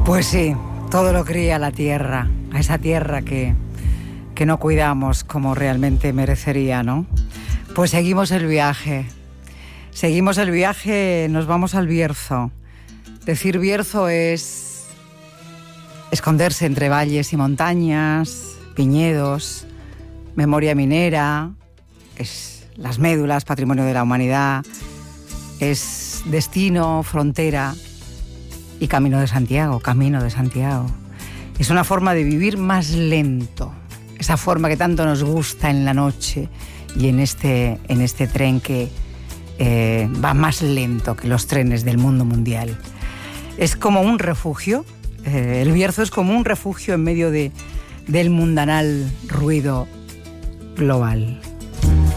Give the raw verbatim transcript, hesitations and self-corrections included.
Pues sí, todo lo cría la tierra, a esa tierra que, que no cuidamos como realmente merecería, ¿no? Pues seguimos el viaje, seguimos el viaje, nos vamos al Bierzo. Decir Bierzo es esconderse entre valles y montañas, viñedos, memoria minera, es las médulas, patrimonio de la humanidad, es destino, frontera y camino de Santiago, camino de Santiago. Es una forma de vivir más lento, esa forma que tanto nos gusta en la noche y en este, en este tren que eh, va más lento que los trenes del mundo mundial. Es como un refugio, eh, el Bierzo es como un refugio en medio de, del mundanal ruido global.